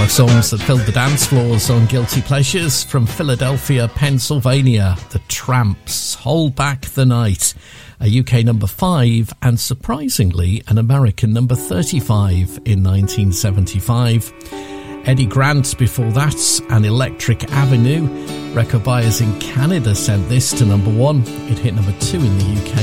of songs that filled the dance floors on Guilty Pleasures. From Philadelphia, Pennsylvania, The Tramps, Hold Back the Night, a UK number 5 and surprisingly an American number 35 in 1975. Eddie Grant before that, and Electric Avenue. Record buyers in Canada sent this to number 1. It hit number 2 in the UK